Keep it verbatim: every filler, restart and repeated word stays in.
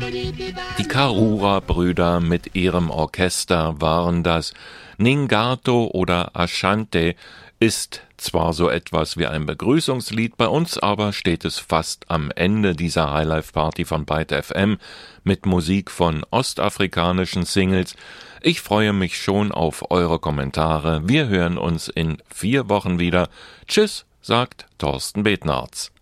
Die Karura-Brüder mit ihrem Orchester waren das. Ningato oder Ashante ist zwar so etwas wie ein Begrüßungslied, bei uns aber steht es fast am Ende dieser Highlife-Party von Byte F M mit Musik von ostafrikanischen Singles. Ich freue mich schon auf eure Kommentare. Wir hören uns in vier Wochen wieder. Tschüss, sagt Thorsten Betnarz.